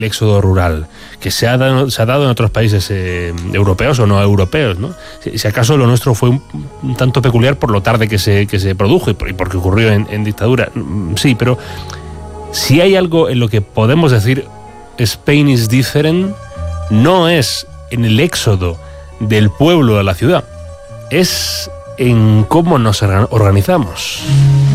el éxodo rural, que se ha dado en otros países europeos o no europeos, ¿no? Si acaso lo nuestro fue un tanto peculiar por lo tarde que se produjo y porque ocurrió en dictadura. Sí, pero si hay algo en lo que podemos decir Spain is different, no es en el éxodo del pueblo a la ciudad, es en cómo nos organizamos.